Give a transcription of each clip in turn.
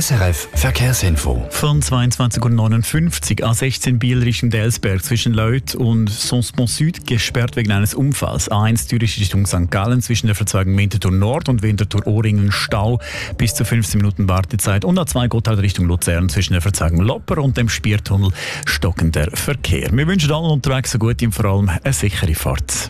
SRF Verkehrsinfo. Von 22.59 Uhr A16 Biel-Richtung-Delsberg zwischen Leut und Sonsmont Süd gesperrt wegen eines Unfalls. A1 Zürich Richtung St. Gallen zwischen der Verzweigung Winterthur Nord und Winterthur Ohringen Stau bis zu 15 Minuten Wartezeit. Und A2 Gotthard Richtung Luzern zwischen der Verzweigung Lopper und dem Spiertunnel stockender Verkehr. Wir wünschen allen unterwegs so gut und vor allem eine sichere Fahrt.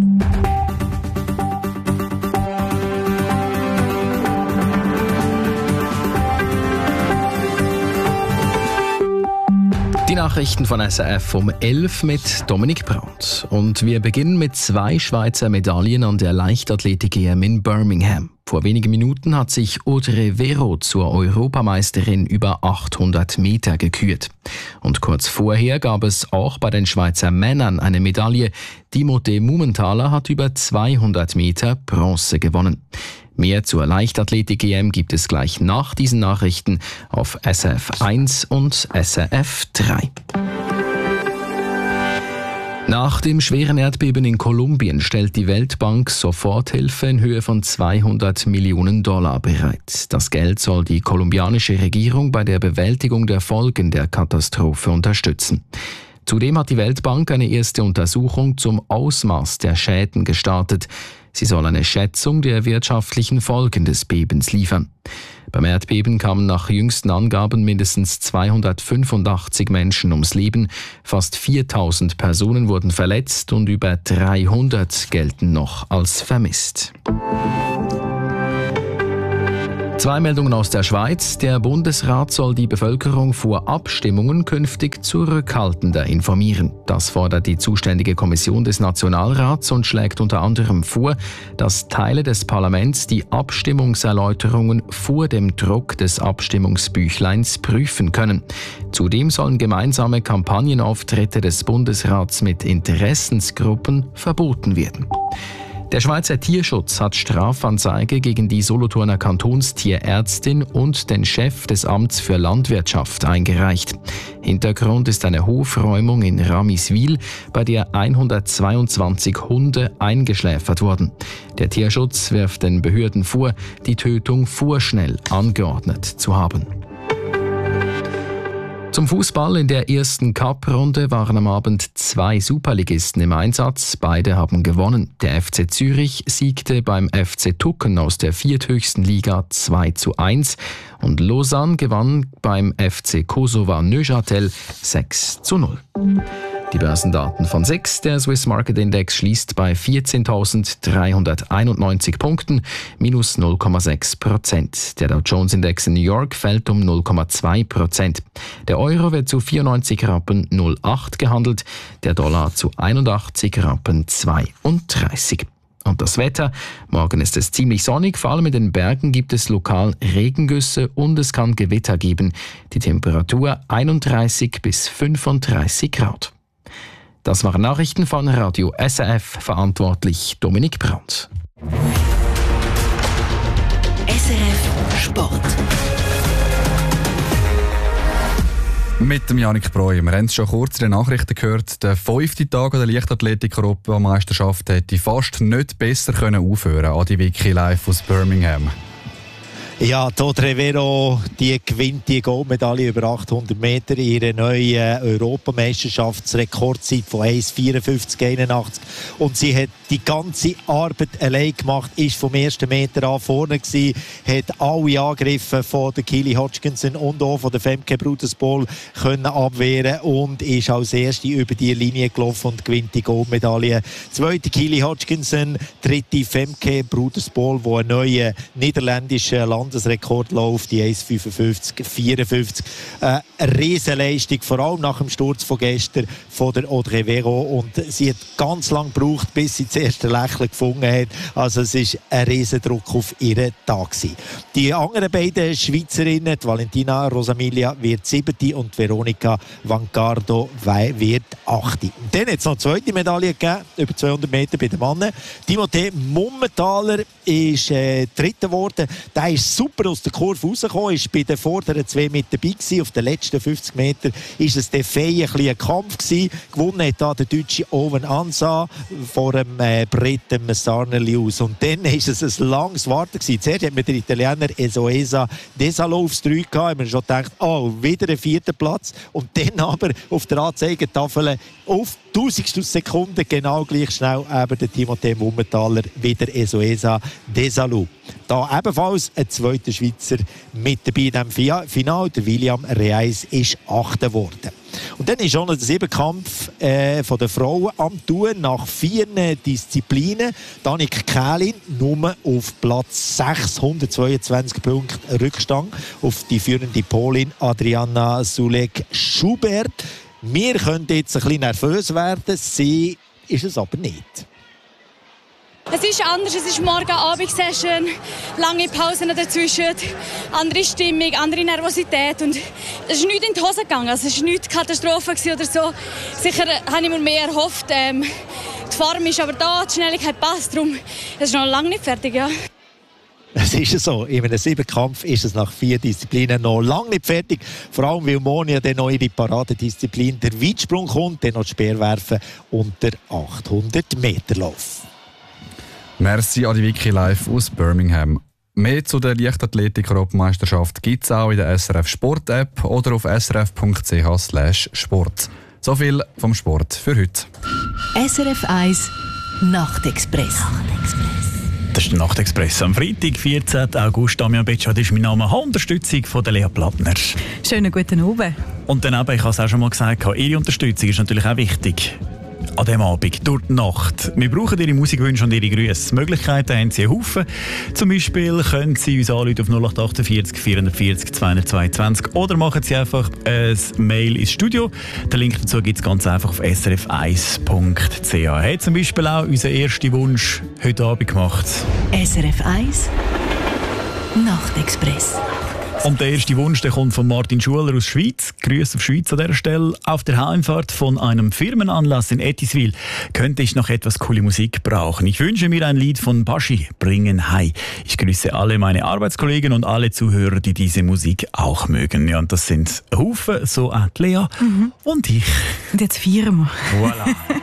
Die Nachrichten von SRF um 11 mit Dominik Brandt. Und wir beginnen mit 2 Schweizer Medaillen an der Leichtathletik-EM in Birmingham. Vor wenigen Minuten hat sich Audrey Vero zur Europameisterin über 800 Meter gekürt. Und kurz vorher gab es auch bei den Schweizer Männern eine Medaille. Timothée Mumenthaler hat über 200 Meter Bronze gewonnen. Mehr zur Leichtathletik-EM gibt es gleich nach diesen Nachrichten auf SRF 1 und SRF 3. Nach dem schweren Erdbeben in Kolumbien stellt die Weltbank Soforthilfe in Höhe von $200 Millionen bereit. Das Geld soll die kolumbianische Regierung bei der Bewältigung der Folgen der Katastrophe unterstützen. Zudem hat die Weltbank eine erste Untersuchung zum Ausmaß der Schäden gestartet. Sie soll eine Schätzung der wirtschaftlichen Folgen des Bebens liefern. Beim Erdbeben kamen nach jüngsten Angaben mindestens 285 Menschen ums Leben, fast 4000 Personen wurden verletzt und über 300 gelten noch als vermisst. 2 Meldungen aus der Schweiz. Der Bundesrat soll die Bevölkerung vor Abstimmungen künftig zurückhaltender informieren. Das fordert die zuständige Kommission des Nationalrats und schlägt unter anderem vor, dass Teile des Parlaments die Abstimmungserläuterungen vor dem Druck des Abstimmungsbüchleins prüfen können. Zudem sollen gemeinsame Kampagnenauftritte des Bundesrats mit Interessensgruppen verboten werden. Der Schweizer Tierschutz hat Strafanzeige gegen die Solothurner Kantonstierärztin und den Chef des Amts für Landwirtschaft eingereicht. Hintergrund ist eine Hofräumung in Ramiswil, bei der 122 Hunde eingeschläfert wurden. Der Tierschutz wirft den Behörden vor, die Tötung vorschnell angeordnet zu haben. Zum Fußball: In der ersten Cup-Runde waren am Abend 2 Superligisten im Einsatz. Beide haben gewonnen. Der FC Zürich siegte beim FC Tucken aus der vierthöchsten Liga 2:1 und Lausanne gewann beim FC Kosova Neuchâtel 6:0. Die Börsendaten von SIX. Der Swiss Market Index schließt bei 14.391 Punkten, minus 0,6%. Der Dow Jones Index in New York fällt um 0,2%. Der Euro wird zu 94 Rappen 08 gehandelt, der Dollar zu 81 Rappen 32. Und das Wetter: Morgen ist es ziemlich sonnig, vor allem in den Bergen gibt es lokal Regengüsse und es kann Gewitter geben. Die Temperatur 31 bis 35 Grad. Das waren Nachrichten von Radio SRF, verantwortlich Dominik Brandt. SRF Sport. Mit dem Janik Breu. Wir haben es schon kurz in den Nachrichten gehört. Der 5. Tag der Leichtathletik-Europameisterschaft hätte fast nicht besser aufhören können. Adi Vicky live aus Birmingham. Ja, Audrey Vero, die gewinnt die Goldmedaille über 800 Meter, ihre neue Europameisterschaftsrekordzeit von 1,54,81. Und sie hat die ganze Arbeit allein gemacht, ist vom ersten Meter an vorne gewesen, hat alle Angriffe von der Keely Hodgkinson und auch von der Femke Brudersbol können abwehren und ist als erste über die Linie gelaufen und gewinnt die Goldmedaille. Zweite Keely Hodgkinson, dritte Femke Brudersbol, die einen neuen niederländischen Landesrekord läuft, die 1,55,54. Eine Riesenleistung, vor allem nach dem Sturz von gestern von der Audrey Vero. Und sie hat ganz lange gebraucht, bis sie das erste Lächeln gefunden hat. Also es war ein Riesendruck auf ihren Tag gewesen. Die anderen beiden Schweizerinnen, die Valentina Rosamilia wird 7. und Veronika Vancardo wird 8. Und dann hat es noch eine zweite Medaille gegeben, über 200 Meter bei den Männern. Timothée Mumenthaler ist 3. geworden. Der ist super aus der Kurve rausgekommen, ist bei den vorderen 2 mit dabei gewesen. Auf den letzten 50 Metern ist es der Fei ein Kampf gewesen. Gewonnen hat da der deutsche Owen Ansa vor dem Briten Sarnelius. Und dann ist es ein langes Warten gewesen. Zuerst hat man den Italiener Esoesa Desalo aufs 3 gehabt. Haben wir schon gedacht, wieder ein 4. Platz. Und dann aber auf der Anzeigetafel auf 1000 Sekunden genau gleich schnell eben der Timothée Mummentaler wieder Esoesa Desalo. Da ebenfalls ein zweiter Schweizer mit dabei in diesem Finale. Der William Reis ist 8. geworden. Und dann ist schon der 7-Kampf von der Frauen am Tun nach 4 Disziplinen. Danik Kählin nur auf Platz 622 Punkte Rückstand auf die führende Polin Adriana Sulek-Schubert. Wir können jetzt ein bisschen nervös werden, sie ist es aber nicht. Es ist anders, es ist Morgen-Abend-Session, lange Pausen dazwischen, andere Stimmung, andere Nervosität und es ist nichts in die Hose gegangen, also es war nicht Katastrophe oder so. Sicher habe ich mir mehr erhofft, die Form ist aber da, die Schnelligkeit passt, darum es ist noch lange nicht fertig, ja. Es ist so, in einem 7-Kampf ist es nach 4 Disziplinen noch lange nicht fertig. Vor allem, weil Monia dann noch ihre Paradedisziplin, der Weitsprung kommt, dann noch das Speerwerfen und der 800-Meter-Lauf. Merci an die Wiki Live aus Birmingham. Mehr zu der Leichtathletik-Europameisterschaft gibt es auch in der SRF Sport-App oder auf srf.ch/sport. So viel vom Sport für heute. SRF 1 Nachtexpress. Das ist der Nachtexpress am Freitag, 14. August. Damian Betschat ist mein Name. Unterstützung von der Lea Plattner. Schönen guten Abend. Und dann eben, ich habe es auch schon mal gesagt, Ihre Unterstützung ist natürlich auch wichtig. An diesem Abend, durch die Nacht. Wir brauchen Ihre Musikwünsche und Ihre Grüße. Möglichkeiten haben Sie einen Haufen. Zum Beispiel können Sie uns anrufen auf 0848 440 222 oder machen Sie einfach ein Mail ins Studio. Den Link dazu gibt es ganz einfach auf srf1.ch. Hat zum Beispiel auch unseren ersten Wunsch heute Abend gemacht. SRF 1 Nachtexpress. Und der erste Wunsch, der kommt von Martin Schuler aus Schweiz. Grüße auf Schweiz an dieser Stelle. Auf der Heimfahrt von einem Firmenanlass in Etiswil könnte ich noch etwas coole Musik brauchen. Ich wünsche mir ein Lied von Baschi, Bringen Hei. Ich grüße alle meine Arbeitskollegen und alle Zuhörer, die diese Musik auch mögen. Ja, und das sind Haufen, so auch Lea und ich. Und jetzt feiern wir. Voilà.